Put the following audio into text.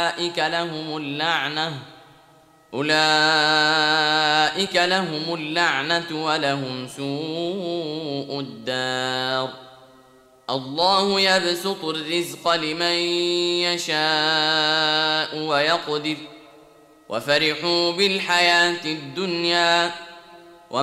أولئك لهم اللعنة ولهم سوء الدار. الله يبسط الرزق لمن يشاء ويقدر وفرحوا بالحياة الدنيا